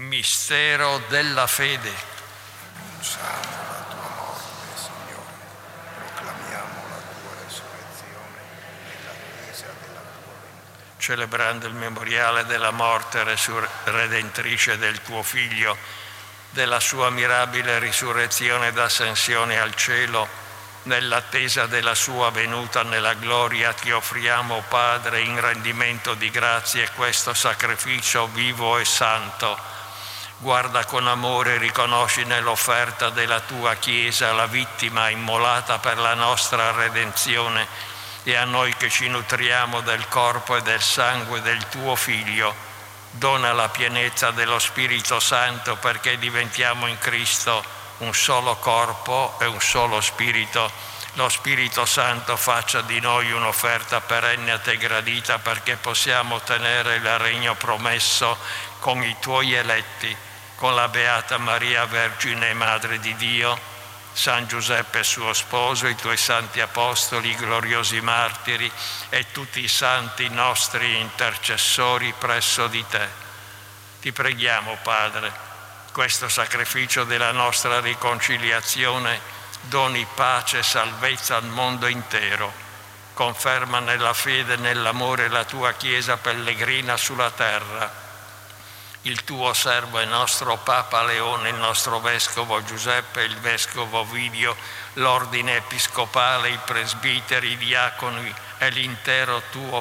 Mistero della fede. Annunciamo la tua morte, Signore, proclamiamo la tua resurrezione nell'attesa della tua venuta. Celebrando il memoriale della morte redentrice del tuo Figlio, della sua mirabile risurrezione ed ascensione al cielo, nell'attesa della sua venuta nella gloria, ti offriamo, Padre, in rendimento di grazie questo sacrificio vivo e santo. Guarda con amore e riconosci nell'offerta della tua Chiesa la vittima immolata per la nostra redenzione, e a noi che ci nutriamo del corpo e del sangue del tuo Figlio, dona la pienezza dello Spirito Santo perché diventiamo in Cristo un solo corpo e un solo Spirito. Lo Spirito Santo faccia di noi un'offerta perenne a te gradita, perché possiamo ottenere il regno promesso con i tuoi eletti, con la Beata Maria, Vergine e Madre di Dio, San Giuseppe suo sposo, i tuoi santi apostoli, i gloriosi martiri e tutti i santi nostri intercessori presso di te. Ti preghiamo, Padre, questo sacrificio della nostra riconciliazione doni pace e salvezza al mondo intero. Conferma nella fede e nell'amore la tua Chiesa pellegrina sulla terra. Il tuo servo e nostro Papa Leone, il nostro Vescovo Giuseppe, il Vescovo Ovidio, l'Ordine Episcopale, i presbiteri, i diaconi e l'intero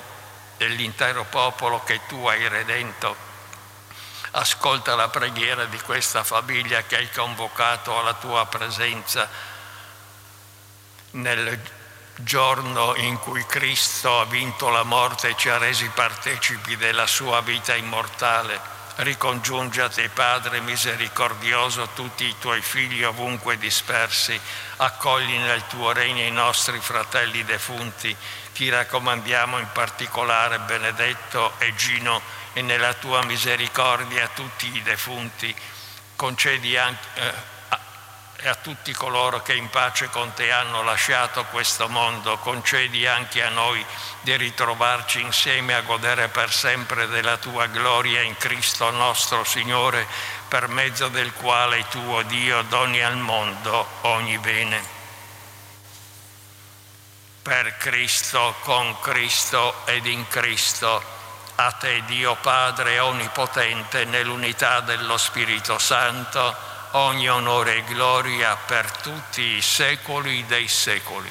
popolo che tu hai redento. Ascolta la preghiera di questa famiglia che hai convocato alla tua presenza nel giorno in cui Cristo ha vinto la morte e ci ha resi partecipi della sua vita immortale. Ricongiungi a te, Padre misericordioso, tutti i tuoi figli ovunque dispersi. Accogli nel tuo regno i nostri fratelli defunti. Ti raccomandiamo in particolare Benedetto e Gino, e nella tua misericordia tutti i defunti. Concedi anche a tutti coloro che in pace con te hanno lasciato questo mondo, concedi anche a noi di ritrovarci insieme a godere per sempre della tua gloria in Cristo nostro Signore, per mezzo del quale tu, o Dio, doni al mondo ogni bene. Per Cristo, con Cristo ed in Cristo, a te Dio Padre Onnipotente, nell'unità dello Spirito Santo, ogni onore e gloria per tutti i secoli dei secoli.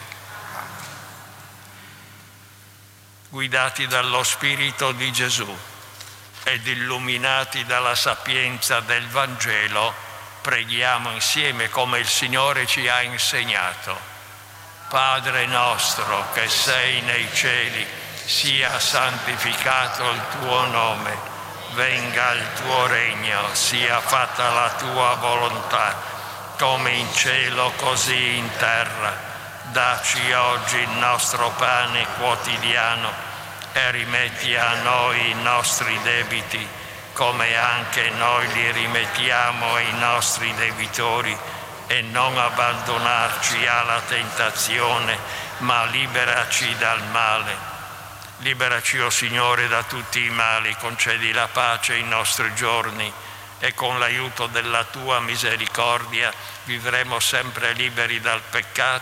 Guidati dallo Spirito di Gesù ed illuminati dalla sapienza del Vangelo, preghiamo insieme come il Signore ci ha insegnato. Padre nostro che sei nei cieli, sia santificato il tuo nome. Venga il tuo regno, sia fatta la tua volontà, come in cielo così in terra. Dacci oggi il nostro pane quotidiano e rimetti a noi i nostri debiti, come anche noi li rimettiamo ai nostri debitori, e non abbandonarci alla tentazione, ma liberaci dal male. Liberaci, o Signore, da tutti i mali, concedi la pace ai nostri giorni, e con l'aiuto della tua misericordia vivremo sempre liberi dal peccato